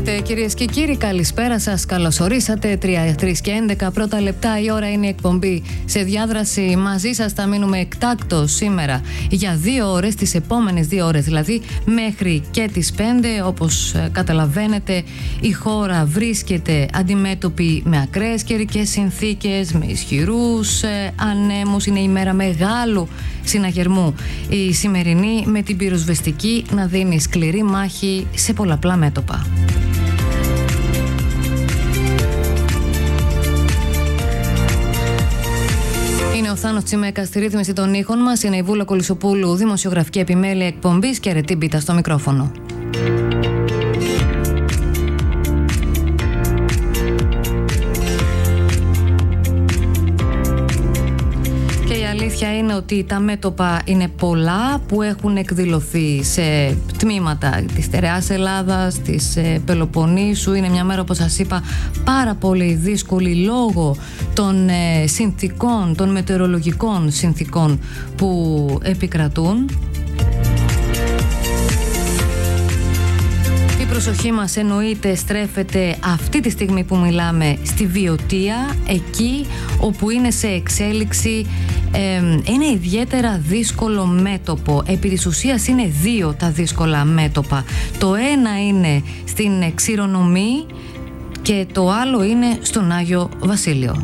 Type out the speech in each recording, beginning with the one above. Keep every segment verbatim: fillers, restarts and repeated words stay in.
Χαίρετε κυρίες και κύριοι, καλησπέρα σας, καλώς ορίσατε. τρία και έντεκα πρώτα λεπτά η ώρα είναι η εκπομπή σε διάδραση. Μαζί σας θα μείνουμε εκτάκτως σήμερα για δύο ώρες, τις επόμενες δύο ώρες δηλαδή, μέχρι και τις πέντε. Όπως καταλαβαίνετε, η χώρα βρίσκεται αντιμέτωπη με ακραίες καιρικές συνθήκες, με ισχυρούς ε, ανέμους. Είναι η μέρα μεγάλου συναγερμού η σημερινή, με την πυροσβεστική να δίνει σκληρή μάχη σε πολλαπλά μέτωπα. Είναι ο Θάνος Τσιμέκας στη ρύθμιση των ήχων μας. Είναι η Βούλα Κολυσοπούλου, δημοσιογραφική επιμέλεια εκπομπής, και Ρετή Μπίτα στο μικρόφωνο. Η αλήθεια είναι ότι τα μέτωπα είναι πολλά που έχουν εκδηλωθεί σε τμήματα της στερεάς Ελλάδας, της Πελοποννήσου. Είναι μια μέρα, όπως σας είπα, πάρα πολύ δύσκολη λόγω των συνθήκων, των μετεωρολογικών συνθήκων που επικρατούν. Η προσοχή μας εννοείται στρέφεται αυτή τη στιγμή που μιλάμε στη Βιωτία, εκεί όπου είναι σε εξέλιξη ε, ένα ιδιαίτερα δύσκολο μέτωπο. Επί της ουσίας είναι δύο τα δύσκολα μέτωπα. Το ένα είναι στην Ξηρονομή και το άλλο είναι στον Άγιο Βασίλειο.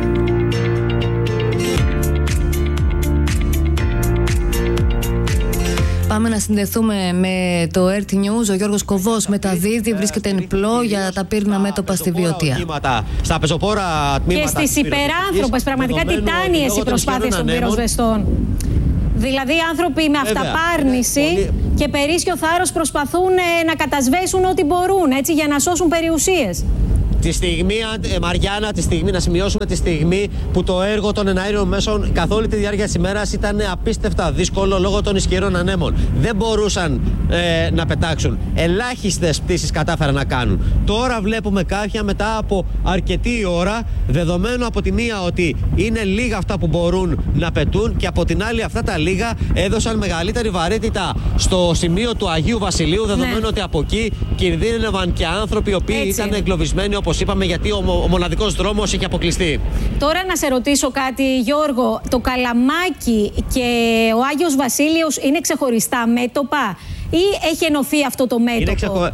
Πάμε να συνδεθούμε με το Earth News. Ο Γιώργος Κοβός μεταδίδει, βρίσκεται εν πλώ για τα πύρνα μέτωπα στη Βιωτία. Στα πεζοπόρα τμήματα. Και στις υπεράνθρωπες, πραγματικά τιτάνιες οι προσπάθειες των πυροσβεστών. Δηλαδή άνθρωποι με αυταπάρνηση πολύ... και περίσσιο θάρρος προσπαθούν να κατασβέσουν ό,τι μπορούν, έτσι, για να σώσουν περιουσίες. Τη στιγμή, Μαριάννα, τη στιγμή, να σημειώσουμε τη στιγμή που το έργο των εναέριων μέσων καθ' όλη τη διάρκεια της ημέρας ήταν απίστευτα δύσκολο λόγω των ισχυρών ανέμων. Δεν μπορούσαν ε, να πετάξουν. Ελάχιστες πτήσεις κατάφεραν να κάνουν. Τώρα βλέπουμε κάποια μετά από αρκετή ώρα, δεδομένου από τη μία ότι είναι λίγα αυτά που μπορούν να πετούν, και από την άλλη αυτά τα λίγα έδωσαν μεγαλύτερη βαρύτητα στο σημείο του Αγίου Βασιλείου, δεδομένου ναι. ότι από εκεί κινδύνευαν και άνθρωποι οι οποίοι Έτσι. ήταν εγκλωβισμένοι, όπως είπαμε, γιατί ο, ο μοναδικός δρόμος είχε αποκλειστεί. Τώρα να σε ρωτήσω κάτι, Γιώργο. Το Καλαμάκι και ο Άγιος Βασίλειος είναι ξεχωριστά μέτωπα ή έχει ενωθεί αυτό το μέτωπο? Είναι ξεχω...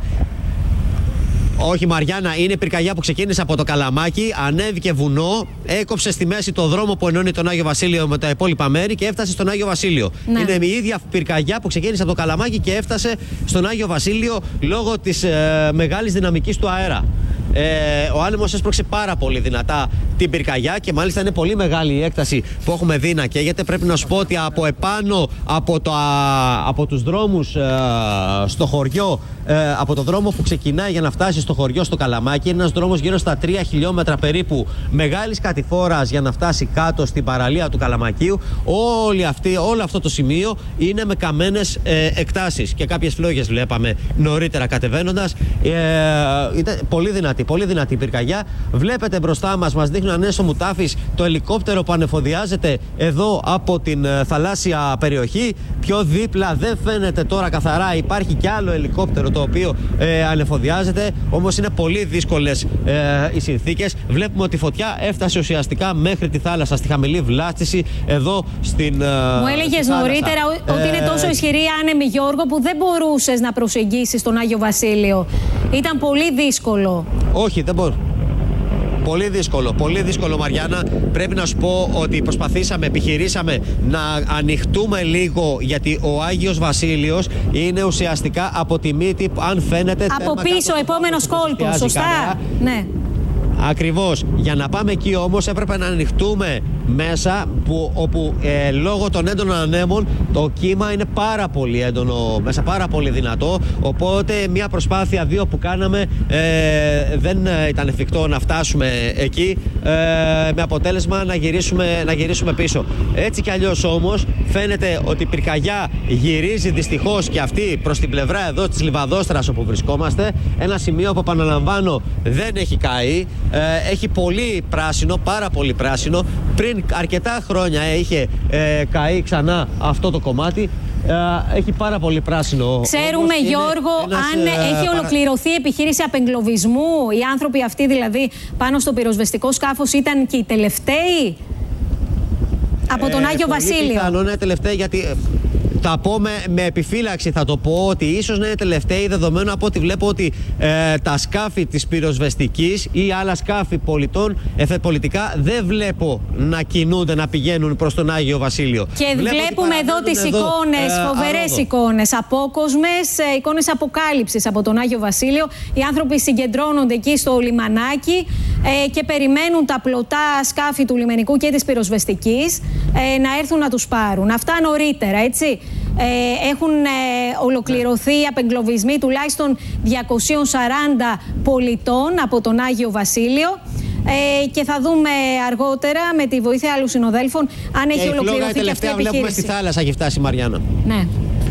Όχι, Μαριάννα, είναι πυρκαγιά που ξεκίνησε από το Καλαμάκι, ανέβηκε βουνό, έκοψε στη μέση το δρόμο που ενώνει τον Άγιο Βασίλειο με τα υπόλοιπα μέρη και έφτασε στον Άγιο Βασίλειο. Ναι. Είναι η ίδια πυρκαγιά που ξεκίνησε από το Καλαμάκι και έφτασε στον Άγιο Βασίλειο λόγω της ε, μεγάλης δυναμικής του αέρα. Ε, ο άνεμος έσπρωξε πάρα πολύ δυνατά την πυρκαγιά και μάλιστα είναι πολύ μεγάλη η έκταση που έχουμε δει να καίγεται. Πρέπει να σου πω ότι από επάνω από, το, από τους δρόμους ε, στο χωριό, ε, από το δρόμο που ξεκινάει για να φτάσει στο χωριό στο Καλαμάκι, είναι ένας δρόμος γύρω στα τρία χιλιόμετρα περίπου μεγάλης κατηφόρας για να φτάσει κάτω στην παραλία του Καλαμακίου. Όλη αυτή, όλο αυτό το σημείο είναι με καμένες ε, εκτάσεις και κάποιες φλόγες βλέπαμε νωρίτερα κατεβαίνοντας. Ε, ήταν πολύ δυνατή. Πολύ δυνατή πυρκαγιά. Βλέπετε μπροστά μας, μας δείχνει ανέσο Μουτάφης το ελικόπτερο που ανεφοδιάζεται εδώ από την ε, θαλάσσια περιοχή. Πιο δίπλα δεν φαίνεται τώρα καθαρά, υπάρχει κι άλλο ελικόπτερο το οποίο ε, ανεφοδιάζεται. Όμως είναι πολύ δύσκολες ε, οι συνθήκες. Βλέπουμε ότι η φωτιά έφτασε ουσιαστικά μέχρι τη θάλασσα, στη χαμηλή βλάστηση εδώ στην. Ε, Μου έλεγες νωρίτερα ε, ότι είναι τόσο ισχυρή η άνεμη, Γιώργο, που δεν μπορούσες να προσεγγίσεις τον Άγιο Βασίλειο. Ήταν πολύ δύσκολο. Όχι, δεν μπορώ. Πολύ δύσκολο, πολύ δύσκολο, Μαριάννα. Πρέπει να σου πω ότι προσπαθήσαμε, επιχειρήσαμε να ανοιχτούμε λίγο, γιατί ο Άγιος Βασίλειος είναι ουσιαστικά από τη μύτη, αν φαίνεται. Από πίσω, επόμενος κόλπος, σωστά. Ναι. Ακριβώς. Για να πάμε εκεί όμως έπρεπε να ανοιχτούμε μέσα, που, όπου ε, λόγω των έντονων ανέμων το κύμα είναι πάρα πολύ έντονο μέσα, πάρα πολύ δυνατό. Οπότε μια προσπάθεια δύο που κάναμε ε, δεν ήταν εφικτό να φτάσουμε εκεί, ε, με αποτέλεσμα να γυρίσουμε, να γυρίσουμε πίσω. Έτσι κι αλλιώς όμως φαίνεται ότι η πυρκαγιά γυρίζει δυστυχώς και αυτή προς την πλευρά εδώ της Λιβαδόστρας όπου βρισκόμαστε. Ένα σημείο που, επαναλαμβάνω, δεν έχει καεί. Ε, έχει πολύ πράσινο, πάρα πολύ πράσινο. Πριν αρκετά χρόνια είχε ε, καεί ξανά αυτό το κομμάτι. έχει πάρα πολύ πράσινο. Ξέρουμε, Γιώργο, ένας, αν ε, έχει παρα... ολοκληρωθεί επιχείρηση απεγκλωβισμού, οι άνθρωποι αυτοί δηλαδή πάνω στο πυροσβεστικό σκάφος ήταν και οι τελευταίοι από τον ε, Άγιο Βασίλειο. Πιθανό είναι τελευταίοι, γιατί θα πω με, με επιφύλαξη, θα το πω ότι ίσως να είναι τελευταίοι, δεδομένου από ότι βλέπω ότι ε, τα σκάφη της πυροσβεστικής ή άλλα σκάφη πολιτών, ε, πολιτικά δεν βλέπω να κινούνται, να πηγαίνουν προς τον Άγιο Βασίλειο. Και βλέπω βλέπουμε εδώ τις εικόνες, ε, φοβερές εικόνες, απόκοσμες, ε, εικόνες αποκάλυψης από τον Άγιο Βασίλειο. Οι άνθρωποι συγκεντρώνονται εκεί στο λιμανάκι ε, και περιμένουν τα πλωτά σκάφη του λιμενικού και της πυροσβεστικής ε, να έρθουν να τους πάρουν. Αυτά νωρίτερα, έτσι. Ε, έχουν ε, ολοκληρωθεί απεγκλωβισμοί τουλάχιστον διακόσιων σαράντα πολιτών από τον Άγιο Βασίλειο ε, και θα δούμε αργότερα με τη βοήθεια άλλων συνοδέλφων αν και έχει ολοκληρωθεί και αυτή η επιχείρηση. Βλέπουμε στη θάλασσα έχει φτάσει η Μαριάννα. Ναι.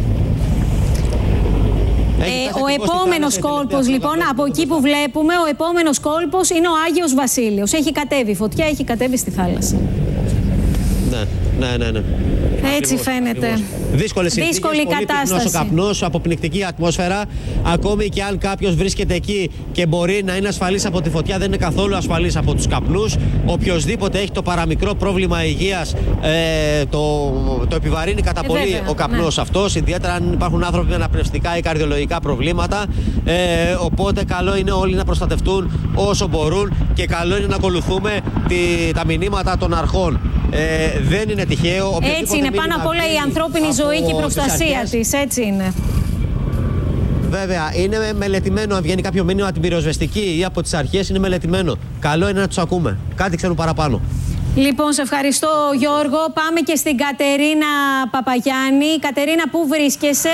Ε, ο επόμενος κόλπος, λοιπόν, από εκεί που βλέπουμε, ο επόμενος κόλπος είναι ο Άγιος Βασίλειος. Έχει κατέβει φωτιά, έχει κατέβει στη θάλασσα. Ναι, ναι, ναι, ναι. Έτσι ακριβώς, φαίνεται. Ακριβώς. Δύσκολες συνθήκες, δύσκολη πολύ κατάσταση. Ο καπνός, αποπνικτική ατμόσφαιρα. Ακόμη και αν κάποιος βρίσκεται εκεί και μπορεί να είναι ασφαλής από τη φωτιά, δεν είναι καθόλου ασφαλής από τους καπνούς. Οποιοςδήποτε έχει το παραμικρό πρόβλημα υγείας, ε, το, το επιβαρύνει κατά ε, πολύ βέβαια, ο καπνός ναι. αυτός. Ιδιαίτερα αν υπάρχουν άνθρωποι με αναπνευστικά ή καρδιολογικά προβλήματα. Ε, οπότε καλό είναι όλοι να προστατευτούν όσο μπορούν και καλό είναι να ακολουθούμε τη, τα μηνύματα των αρχών. Ε, δεν είναι τυχαίο. Έτσι είναι, πάνω απ' όλα η ανθρώπινη ζωή και η προστασία της. Έτσι είναι. Βέβαια, είναι μελετημένο. Αν βγαίνει κάποιο μήνυμα από την πυροσβεστική ή από τις αρχές, είναι μελετημένο. Καλό είναι να τους ακούμε. Κάτι ξέρουν παραπάνω. Λοιπόν, σε ευχαριστώ, Γιώργο. Πάμε και στην Κατερίνα Παπαγιάννη. Κατερίνα, πού βρίσκεσαι?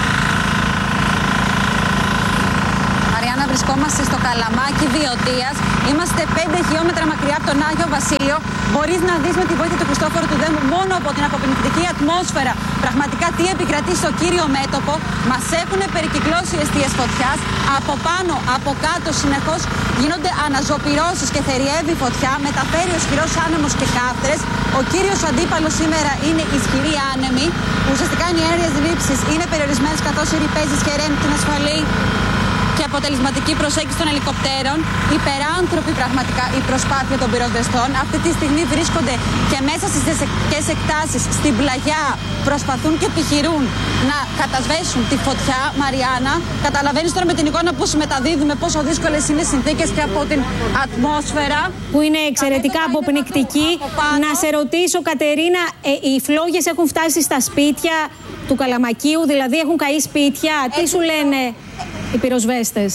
Μαριάννα, βρισκόμαστε στο Καλαμάκι Βιωτίας. Είμαστε πέντε χιλιόμετρα μακριά από τον Άγιο Βασίλειο. Μπορείς να δεις με τη βοήθεια του Χριστόφορου του Δέμου μόνο από την αποπνικτική ατμόσφαιρα πραγματικά τι επικρατεί στο κύριο μέτωπο. Μας έχουν περικυκλώσει εστίες φωτιάς. Από πάνω, από κάτω συνεχώς γίνονται αναζωπυρώσεις και θεριεύει η φωτιά. Μεταφέρει ο ισχυρός άνεμος και χάφτρες. Ο κύριος αντίπαλος σήμερα είναι ισχυροί άνεμοι. Ουσιαστικά οι αέριες ρήψεις είναι περιορισμένες καθώς οι ρηπαίζεις χαιρένουν την ασφαλή και αποτελεσματική προσέγγιση των ελικοπτέρων. Υπεράνθρωποι πραγματικά η προσπάθεια των πυροσβεστών. Αυτή τη στιγμή βρίσκονται και μέσα στις δεσσεκτικές εκτάσεις στην πλαγιά. Προσπαθούν και επιχειρούν να κατασβέσουν τη φωτιά. Μαριάννα, καταλαβαίνεις τώρα με την εικόνα που συμμεταδίδουμε πόσο δύσκολες είναι οι συνθήκες και από την ατμόσφαιρα. Που είναι εξαιρετικά αποπνικτική. Να σε ρωτήσω, Κατερίνα, ε, οι φλόγες έχουν φτάσει στα σπίτια του Καλαμακίου, δηλαδή έχουν καεί σπίτια. Τι σου λένε οι πυροσβέστες?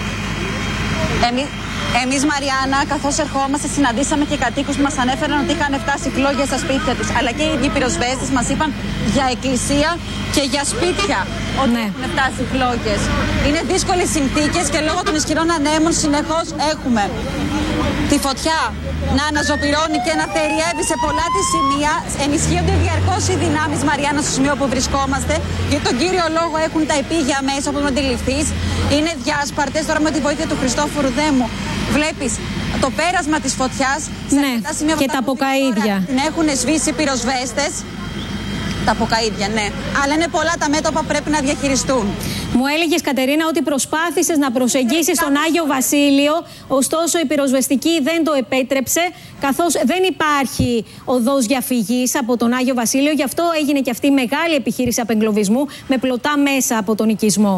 Εμείς, εμείς, Μαριάννα, καθώς ερχόμαστε, συναντήσαμε και κατοίκους που μας ανέφεραν ότι είχαν φτάσει φλόγες στα σπίτια τους. Αλλά και οι ίδιοι πυροσβέστες μας είπαν για εκκλησία και για σπίτια ότι ναι. έχουν φτάσει φλόγες. Είναι δύσκολες συνθήκες και λόγω των ισχυρών ανέμων συνεχώς έχουμε τη φωτιά να αναζωπυρώνει και να θεριεύει σε πολλά τη σημεία. Ενισχύονται διαρκώς οι δυνάμεις, Μαριάννα, στο σημείο που βρισκόμαστε. Γιατί τον κύριο λόγο έχουν τα επίγεια μέσα, όπως με αντιληφθείς. Είναι διάσπαρτες. Τώρα με τη βοήθεια του Χριστόφορου Δέμου βλέπεις το πέρασμα της φωτιάς. Ναι, και τα αποκαΐδια. Την έχουν σβήσει οι πυροσβέστες. Τα αποκαΐδια, ναι. Αλλά είναι πολλά τα μέτωπα που πρέπει να διαχειριστούν. Μου έλεγες, Κατερίνα, ότι προσπάθησες να προσεγγίσεις τον Άγιο Βασίλειο, ωστόσο η πυροσβεστική δεν το επέτρεψε, καθώς δεν υπάρχει οδός διαφυγής από τον Άγιο Βασίλειο. Γι' αυτό έγινε και αυτή η μεγάλη επιχείρηση απεγκλωβισμού με πλωτά μέσα από τον οικισμό.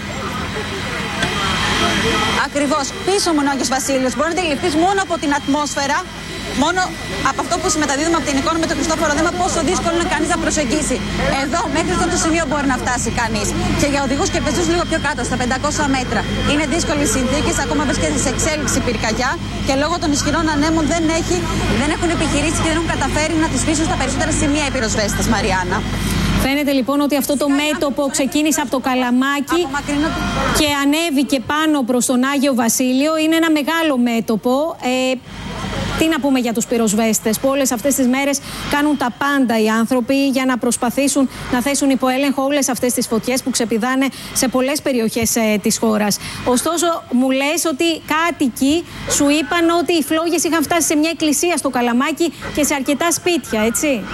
Ακριβώς. Πίσω μου ο Άγιος Βασίλειος. Μπορεί να αντιληφθείς μόνο από την ατμόσφαιρα, μόνο από αυτό που συμμεταδίδουμε από την εικόνα με τον Χριστόφορο Δέμα, πόσο δύσκολο είναι κανείς να προσεγγίσει. Εδώ, μέχρι αυτό το σημείο μπορεί να φτάσει κανείς. Και για οδηγούς και πεζούς λίγο πιο κάτω, στα πεντακόσια μέτρα. Είναι δύσκολες συνθήκες, ακόμα βρίσκεται σε εξέλιξη πυρκαγιά και λόγω των ισχυρών ανέμων δεν, έχει, δεν έχουν επιχειρήσει και δεν έχουν καταφέρει να τις πείσουν στα περισσότερα σημεία οι πυροσβέστες, Μαριάννα. Φαίνεται λοιπόν ότι αυτό το μέτωπο ξεκίνησε από το Καλαμάκι και ανέβηκε πάνω προς τον Άγιο Βασίλειο. Είναι ένα μεγάλο μέτωπο. Ε, τι να πούμε για τους πυροσβέστες που όλες αυτές τις μέρες κάνουν τα πάντα οι άνθρωποι για να προσπαθήσουν να θέσουν υπό έλεγχο όλες αυτές τις φωτιές που ξεπηδάνε σε πολλές περιοχές ε, της χώρας. Ωστόσο, μου λες ότι κάτοικοι σου είπαν ότι οι φλόγες είχαν φτάσει σε μια εκκλησία στο Καλαμάκι και σε αρκετά σπίτια, έτσι?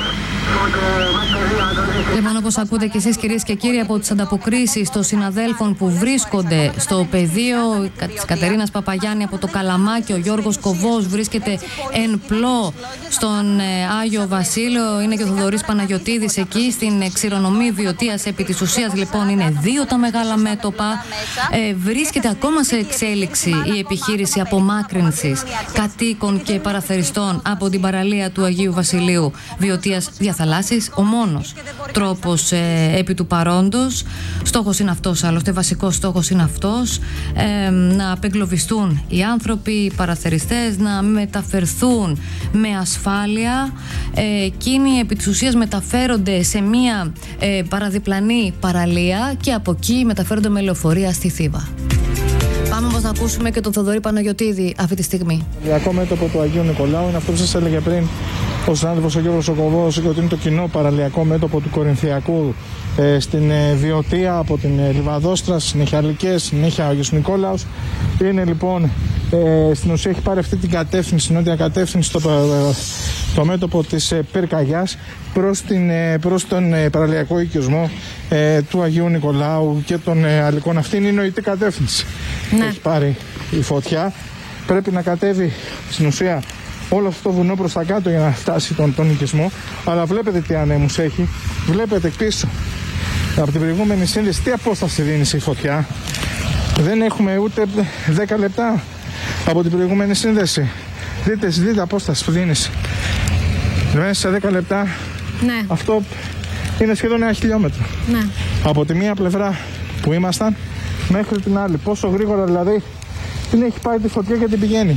Λοιπόν, όπως ακούτε και εσείς κυρίες και κύριοι από τις ανταποκρίσεις των συναδέλφων που βρίσκονται στο πεδίο της Κατερίνας Παπαγιάννη από το Καλαμάκι, ο Γιώργος Κοβός βρίσκεται εν πλώ στον ε, Άγιο Βασίλειο, είναι και ο Θοδωρής Παναγιωτίδης εκεί στην ξηρονομή Βιωτίας. Επί της ουσίας λοιπόν είναι δύο τα μεγάλα μέτωπα. Ε, βρίσκεται ακόμα σε εξέλιξη η επιχείρηση απομάκρυνσης κατοίκων και παραθεριστών από την παραλία του Αγίου Βασιλείου Βιωτίας διαθαλάσσης. Ο μόνος τρόπος ε, επί του παρόντος. Στόχος είναι αυτός, άλλωστε βασικός στόχος είναι αυτός, ε, να απεγκλωβιστούν οι άνθρωποι, οι παραθεριστές, να μεταφερθούν με ασφάλεια. Ε, εκείνοι επί της ουσίας μεταφέρονται σε μία ε, παραδιπλανή παραλία και από εκεί μεταφέρονται με λεωφορεία στη Θήβα. Πάμε όμως να ακούσουμε και τον Θοδωρή Παναγιωτίδη αυτή τη στιγμή. Το μέτωπο του Αγίου Νικολάου είναι αυτό που σας έλεγε πριν ο συνάδελφος ο Γιώργος Κοβός, ότι είναι το κοινό παραλιακό μέτωπο του Κορινθιακού ε, στην ε, Βιωτία, από την ε, Λιβαδόστρα, συνέχεια Λυκές, συνέχεια Άγιος Νικόλαος. Είναι λοιπόν, ε, στην ουσία έχει πάρει αυτή την κατεύθυνση, νότια κατεύθυνση, το, ε, το μέτωπο της ε, Πυρκαγιάς προς, την, ε, προς τον ε, παραλιακό οικισμό ε, του Αγίου Νικολάου και των ε, Αλικών. Αυτή είναι η νοητή κατεύθυνση. Ναι. Έχει πάρει η φωτιά. Πρέπει να κατέβει στην ουσία όλο αυτό το βουνό προς τα κάτω για να φτάσει τον, τον οικισμό. Αλλά βλέπετε τι ανέμους έχει. Βλέπετε πίσω από την προηγούμενη σύνδεση τι απόσταση δίνει η φωτιά. Δεν έχουμε ούτε δέκα λεπτά από την προηγούμενη σύνδεση. Δείτε, δείτε απόσταση που δίνει. Μέσα σε δέκα λεπτά ναι. Αυτό είναι σχεδόν ένα χιλιόμετρο. Ναι. Από τη μία πλευρά που ήμασταν μέχρι την άλλη. Πόσο γρήγορα δηλαδή την έχει πάει τη φωτιά και την πηγαίνει.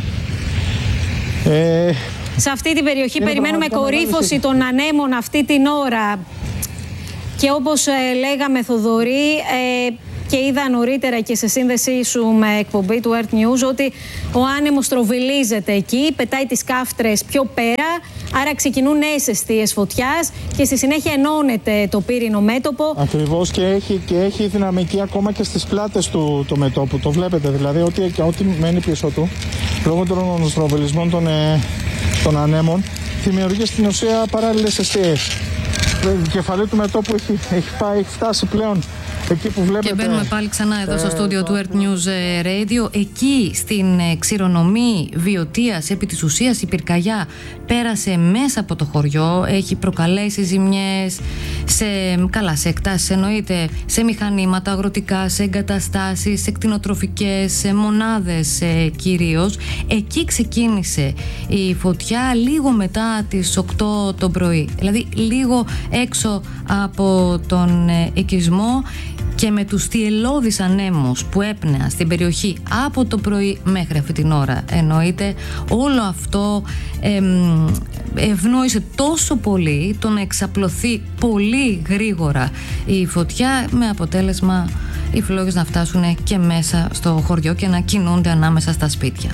Ε, σε αυτή την περιοχή περιμένουμε κορύφωση των ανέμων αυτή την ώρα. Και όπως ε, λέγαμε, Θοδωρή, ε, και είδα νωρίτερα και σε σύνδεσή σου με εκπομπή του Earth News ότι ο άνεμος τροβιλίζεται εκεί, πετάει τις κάφτρες πιο πέρα, άρα ξεκινούν νέες εστίες φωτιάς και στη συνέχεια ενώνεται το πύρινο μέτωπο. Ακριβώς, και έχει, και έχει δυναμική ακόμα και στις πλάτες του το μετώπου. Το βλέπετε δηλαδή ότι ό,τι μένει πίσω του, λόγω των στροβιλισμών των, ε, των ανέμων, δημιουργεί στην ουσία παράλληλες εστίες. Η κεφαλή του μετώπου έχει, έχει, πάει, έχει φτάσει πλέον εκεί που βλέπετε. Και μπαίνουμε πάλι ξανά εδώ στο στούντιο του Earth News Radio. Εκεί στην ξηρονομή Βιωτίας, επί της ουσίας η πυρκαγιά πέρασε μέσα από το χωριό. Έχει προκαλέσει ζημιές σε, καλά, σε εκτάσεις εννοείται, σε μηχανήματα αγροτικά, σε εγκαταστάσεις, σε κτηνοτροφικές, σε μονάδες ε, κυρίως. Εκεί ξεκίνησε η φωτιά λίγο μετά τις οκτώ το πρωί. Δηλαδή λίγο έξω από τον ε, οικισμό, και με τους θυελλώδεις ανέμους που έπνεαν στην περιοχή από το πρωί μέχρι αυτή την ώρα, εννοείται, όλο αυτό εμ, ευνόησε τόσο πολύ το να εξαπλωθεί πολύ γρήγορα η φωτιά, με αποτέλεσμα οι φλόγες να φτάσουν και μέσα στο χωριό και να κινούνται ανάμεσα στα σπίτια.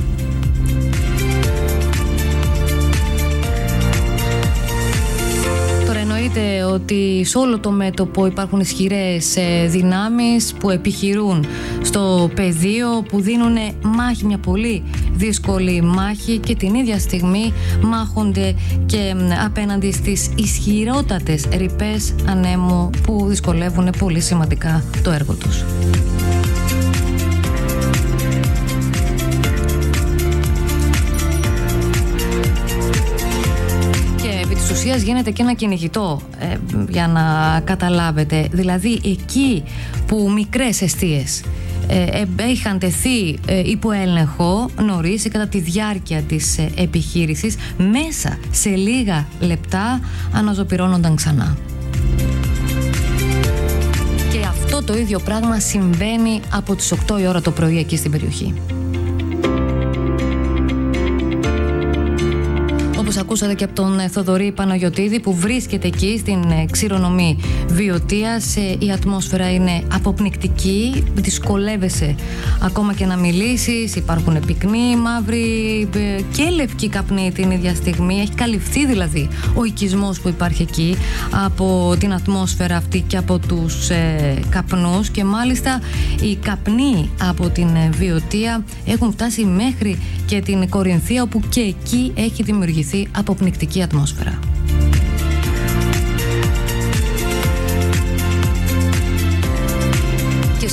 Εννοείται ότι σε όλο το μέτωπο υπάρχουν ισχυρές δυνάμεις που επιχειρούν στο πεδίο, που δίνουν μάχη, μια πολύ δύσκολη μάχη, και την ίδια στιγμή μάχονται και απέναντι στις ισχυρότατες ρηπές ανέμου που δυσκολεύουν πολύ σημαντικά το έργο τους. Γίνεται και ένα κυνηγητό, ε, για να καταλάβετε. Δηλαδή εκεί που μικρές εστίες ε, ε, είχαν τεθεί ε, υπό έλεγχο νωρίς κατά τη διάρκεια της ε, επιχείρησης, μέσα σε λίγα λεπτά αναζωπυρώνονταν ξανά. Και αυτό το ίδιο πράγμα συμβαίνει από τις οκτώ η ώρα το πρωί εκεί στην περιοχή. Όπως ακούσατε και από τον Θοδωρή Παναγιωτίδη που βρίσκεται εκεί στην ξηρονομή Βιωτίας, η ατμόσφαιρα είναι αποπνικτική, δυσκολεύεσαι ακόμα και να μιλήσεις, υπάρχουν πυκνοί, μαύροι και λευκοί καπνοί την ίδια στιγμή. Έχει καλυφθεί δηλαδή ο οικισμός που υπάρχει εκεί από την ατμόσφαιρα αυτή και από τους ε, καπνούς, και μάλιστα οι καπνοί από την Βιωτία έχουν φτάσει μέχρι και την Κορινθία, όπου και εκεί έχει δημιουργηθεί αποπνικτική ατμόσφαιρα.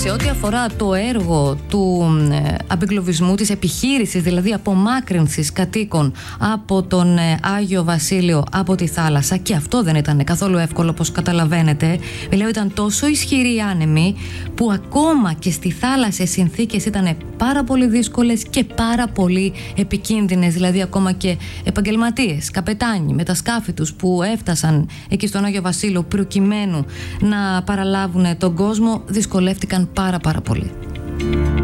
σε ό,τι αφορά το έργο του ε, απεγκλωβισμού, της επιχείρησης, δηλαδή απομάκρυνσης κατοίκων από τον ε, Άγιο Βασίλειο από τη θάλασσα, και αυτό δεν ήταν καθόλου εύκολο, όπως καταλαβαίνετε. Δηλαδή ήταν τόσο ισχυροί οι άνεμοι που ακόμα και στη θάλασσα οι συνθήκες ήταν πάρα πολύ δύσκολες και πάρα πολύ επικίνδυνες. Δηλαδή ακόμα και επαγγελματίες, καπετάνοι με τα σκάφη τους που έφτασαν εκεί στον Άγιο Βασίλειο προκειμένου να παραλάβουν τον κόσμο, δυσκολεύτηκαν πάρα πάρα πολύ.